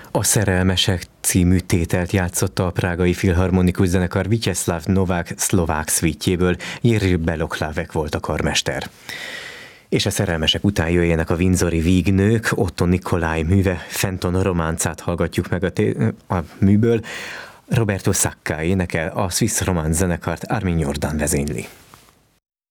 A Szerelmesek című tételt játszotta a prágai filharmonikus zenekar Vítězslav Novák szlovák szvítjéből, Jiří Belohlavek volt a karmester. És a Szerelmesek után jöjjenek a windsori vígnők, Otto Nikolai műve, Fenton románcát hallgatjuk meg a műből. Roberto Sacca énekel, a Swiss Romance zenekart Armin Jordan vezényli.